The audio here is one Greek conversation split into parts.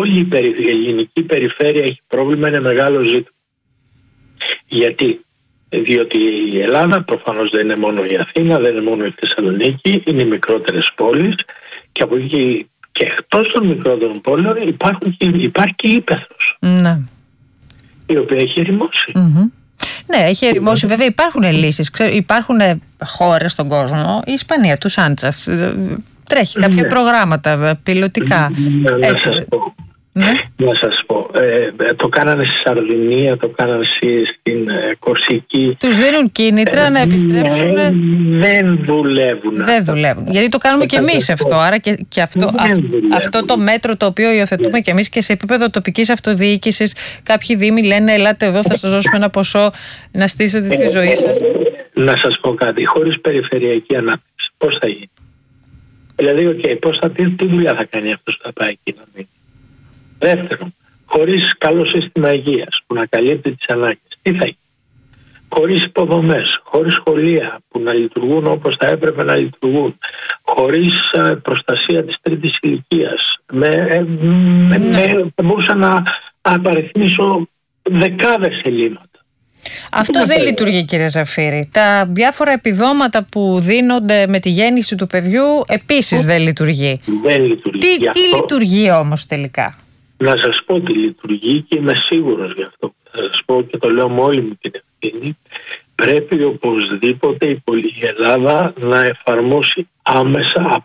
όλη η ελληνική περιφέρεια έχει πρόβλημα, είναι μεγάλο ζήτημα. Γιατί? Διότι η Ελλάδα προφανώς δεν είναι μόνο η Αθήνα, δεν είναι μόνο η Θεσσαλονίκη, είναι οι μικρότερες πόλεις και από εκεί και εκτός των μικρότερων πόλεων υπάρχει και η Ήπεθρος, ναι, η οποία έχει ερημώσει. Ναι, έχει ερημώσει. Βέβαια υπάρχουν λύσεις. Υπάρχουν χώρες στον κόσμο, η Ισπανία, του Σάντσεφ, τρέχει κάποια προγράμματα πιλωτικά. Να σας πω. Να σας πω, το κάνανε στη Σαρδινία, το κάνανε στην Κορσική. Τους δίνουν κίνητρα να επιστρέψουν. Δεν δουλεύουν. Δεν δουλεύουν. Γιατί το κάνουμε και εμείς αυτό. Άρα και αυτό το μέτρο το οποίο υιοθετούμε και εμείς και σε επίπεδο τοπικής αυτοδιοίκησης. Κάποιοι δήμοι λένε ελάτε εδώ, θα σας δώσουμε ένα ποσό να στήσετε τη ζωή σας. Να σας πω κάτι, χωρίς περιφερειακή ανάπτυξη πώς θα γίνει? Δηλαδή, τι δουλειά θα κάνει αυτός που θα πάει εκεί να μείνει? Δεύτερον, χωρίς καλό σύστημα υγείας που να καλύπτει τις ανάγκες, τι θα γίνει? Χωρίς υποδομές, χωρίς σχολεία που να λειτουργούν όπως θα έπρεπε να λειτουργούν, χωρίς προστασία της τρίτης ηλικίας, θα μπορούσα να απαριθμίσω δεκάδες ελλείμματα. Αυτό δεν λειτουργεί, κύριε Ζαφύρη. Τα διάφορα επιδόματα που δίνονται με τη γέννηση του παιδιού επίσης δεν λειτουργεί. Δεν λειτουργεί. Τι λειτουργεί όμως τελικά? Να σας πω τι λειτουργεί και είμαι σίγουρος γι' αυτό που θα σας πω και το λέω με όλη μου την ευθύνη. Πρέπει οπωσδήποτε η Ελλάδα να εφαρμόσει άμεσα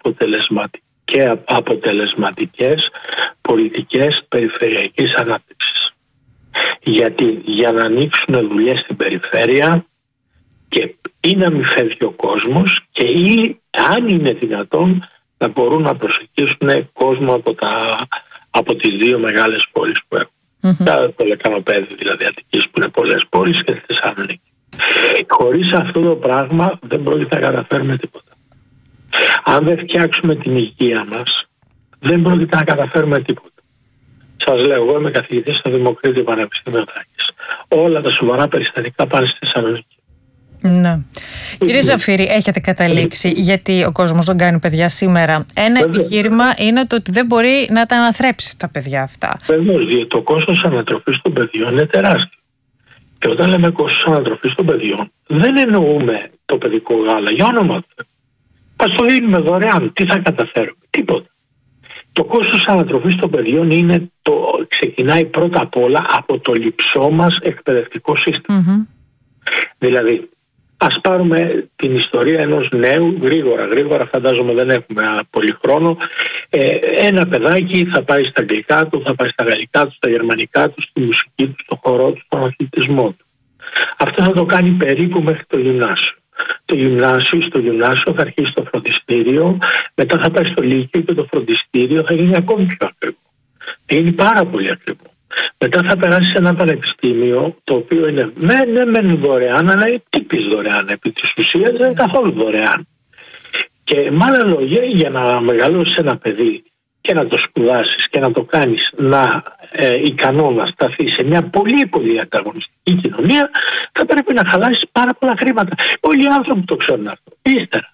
αποτελεσματικές πολιτικές περιφερειακής ανάπτυξης. Γιατί για να ανοίξουν δουλειές στην περιφέρεια και ή να μην φεύγει ο κόσμος και ή αν είναι δυνατόν να μπορούν να προσελκύσουν κόσμο από τις δύο μεγάλες πόλεις που έχουν. Το Λεκανοπέδιο δηλαδή Αττικής που είναι πολλές πόλεις και τη Θεσσαλονίκη. Χωρίς αυτό το πράγμα δεν πρόκειται να καταφέρουμε τίποτα. Αν δεν φτιάξουμε την υγεία μας δεν πρόκειται να καταφέρουμε τίποτα. Σας λέω, εγώ είμαι καθηγητής στο Δημοκρίτιο Πανεπιστήμιο Θράκης. Όλα τα σοβαρά περιστατικά πάνε στη Θεσσαλονίκη. Ναι. Κύριε Ζαφύρη, έχετε καταλήξει γιατί ο κόσμος δεν κάνει παιδιά σήμερα? Ένα επιχείρημα είναι το ότι δεν μπορεί να τα αναθρέψει τα παιδιά αυτά. Βεβαίως, διότι το κόστος ανατροφής των παιδιών είναι τεράστιο. Και όταν λέμε κόστος ανατροφής των παιδιών, δεν εννοούμε το παιδικό γάλα, για όνομα του. Ας το δίνουμε δωρεάν, τι θα καταφέρουμε? Τίποτα. Το κόστος ανατροφής των παιδιών ξεκινάει πρώτα απ' όλα από το λειψό μας εκπαιδευτικό σύστημα. Δηλαδή, ας πάρουμε την ιστορία ενός νέου, γρήγορα, φαντάζομαι δεν έχουμε πολύ χρόνο. Ένα παιδάκι θα πάει στα αγγλικά του, θα πάει στα γαλλικά του, στα γερμανικά του, στη μουσική του, στο χορό του, στον αθλητισμό του. Αυτό θα το κάνει περίπου μέχρι το γυμνάσιο. Στο γυμνάσιο θα αρχίσει το φροντιστήριο, μετά θα πάει στο λύκειο και το φροντιστήριο θα γίνει ακόμη πιο ακριβό. Θα γίνει πάρα πολύ ακριβό. Μετά θα περάσει σε ένα πανεπιστήμιο το οποίο είναι μεν δωρεάν, αλλά είναι τύπης δωρεάν. Επί της ουσίας δεν είναι καθόλου δωρεάν. Και με άλλα λόγια, για να μεγαλώσεις ένα παιδί και να το σπουδάσεις και να το κάνεις ικανό να σταθεί σε μια πολύ πολύ ανταγωνιστική κοινωνία, θα πρέπει να χαλάσεις πάρα πολλά χρήματα. Όλοι οι άνθρωποι το ξέρουν αυτό. Ύστερα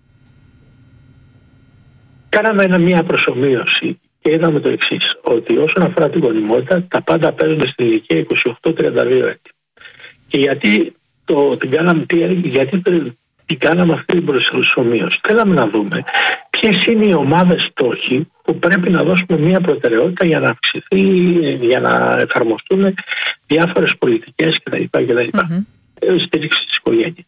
κάναμε μια προσομοίωση και είδαμε το εξής, ότι όσον αφορά την γονιμότητα, τα πάντα παίζονται στην ηλικία 28-32 έτη. Και γιατί την κάναμε αυτή την προσομοίωση? Θέλαμε να δούμε ποιες είναι οι ομάδες στόχοι που πρέπει να δώσουμε μια προτεραιότητα για να αυξηθεί, για να εφαρμοστούν διάφορες πολιτικές κτλ. Στήριξη της οικογένειας.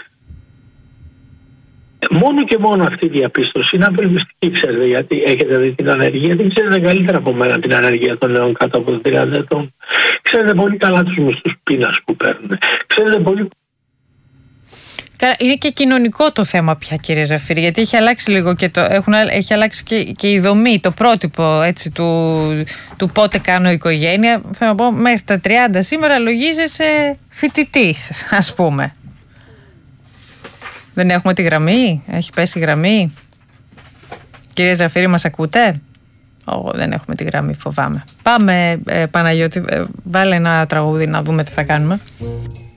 Μόνο και μόνο αυτή η διαπίστωση είναι απελπιστική, ξέρετε, γιατί έχετε δει την ανεργία, δεν ξέρετε καλύτερα από μένα την ανεργία των νέων κάτω από 30 ετών. Ξέρετε πολύ καλά τους μισθούς πείνας που παίρνουν. Ξέρετε πολύ. Είναι και κοινωνικό το θέμα πια, κύριε Ζαφύρη, γιατί έχει αλλάξει λίγο και έχει αλλάξει και η δομή, το πρότυπο έτσι, του πότε κάνω οικογένεια. Θέλω να πω, μέχρι τα 30 σήμερα λογίζεσαι φοιτητής, ας πούμε. Δεν έχουμε τη γραμμή, έχει πέσει η γραμμή. Κύριε Ζαφύρη, μας ακούτε? Δεν έχουμε τη γραμμή, φοβάμαι. Πάμε, Παναγιώτη, βάλε ένα τραγούδι να δούμε τι θα κάνουμε.